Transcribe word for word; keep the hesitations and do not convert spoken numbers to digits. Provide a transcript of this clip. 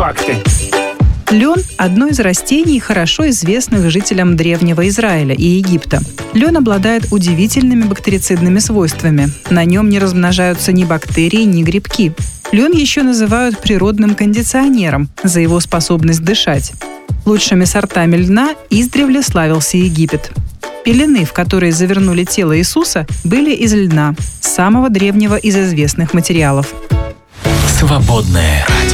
Факты. Лен – одно из растений, хорошо известных жителям Древнего Израиля и Египта. Лен обладает удивительными бактерицидными свойствами. На нем не размножаются ни бактерии, ни грибки. Лен еще называют природным кондиционером за его способность дышать. Лучшими сортами льна издревле славился Египет. Пелены, в которые завернули тело Иисуса, были из льна, самого древнего из известных материалов. Свободное радио.